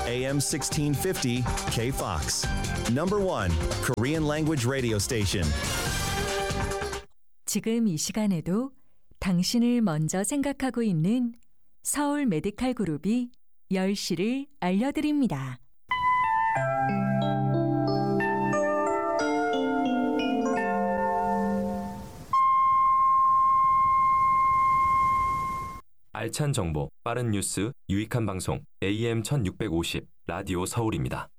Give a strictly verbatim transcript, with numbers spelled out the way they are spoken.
에이엠 십육백오십 K-Fox. Number one Korean language radio station. 지금 이 시간에도 당신을 먼저 생각하고 있는 서울 메디칼 그룹이 열 시를 알려드립니다. 알찬 정보, 빠른 뉴스, 유익한 방송 에이엠 천육백오십 라디오 서울입니다.